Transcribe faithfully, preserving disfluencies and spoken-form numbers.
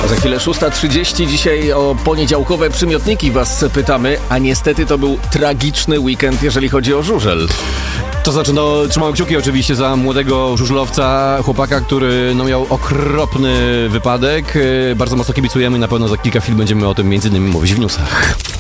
Za chwilę szósta trzydzieści. Dzisiaj o poniedziałkowe przymiotniki was pytamy, a niestety to był tragiczny weekend, jeżeli chodzi o żużel. To znaczy, no, trzymałem kciuki oczywiście za młodego żużlowca, chłopaka, który no, miał okropny wypadek. Bardzo mocno kibicujemy i na pewno za kilka chwil będziemy o tym między innymi mówić w newsach.